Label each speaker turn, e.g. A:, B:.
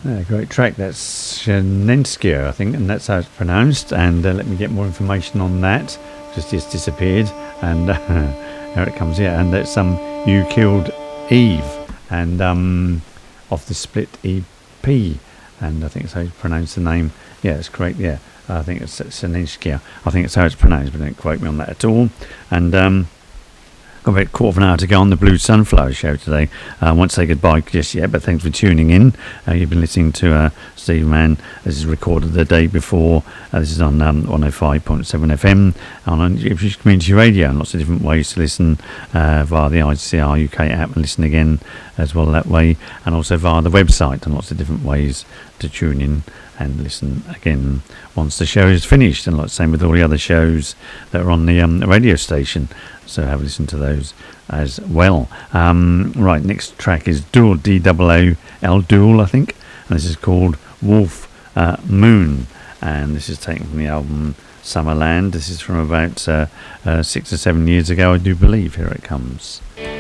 A: Yeah, great track. That's Shenenskio, I think, and that's how it's pronounced. And let me get more information on that. Just disappeared, and here it comes. Yeah, and that's You Killed Eve, and off the Split EP, and I think that's how you pronounce the name. Yeah, it's great. Yeah, I think it's Shenenskio. I think it's how it's pronounced, but don't quote me on that at all. And got about a quarter of an hour to go on the Blue Sunflower show today. I won't say goodbye just yet, but thanks for tuning in. You've been listening to Steve Mann. This is recorded the day before. This is on 105.7 FM on Ipswich Community Radio, and lots of different ways to listen via the ICR UK app and listen again as well that way, and also via the website, and lots of different ways to tune in and listen again once the show is finished, and like the same with all the other shows that are on the radio station, so have a listen to those as well. Right, next track is Duel, D-O-O-L, Duel, I think, and this is called Wolf Moon, and this is taken from the album Summerland. This is from about 6 or 7 years ago, I do believe. Here it comes.